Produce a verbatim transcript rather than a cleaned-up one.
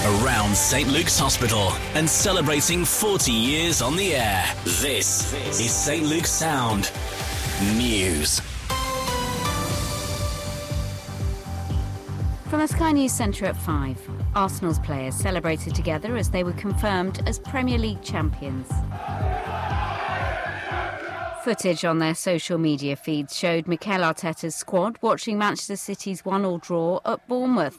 around St Luke's Hospital and celebrating forty years on the air. This is St Luke's Sound News. From the Sky News Centre at five, Arsenal's players celebrated together as they were confirmed as Premier League champions. Footage on their social media feeds showed Mikel Arteta's squad watching Manchester City's one all draw at Bournemouth.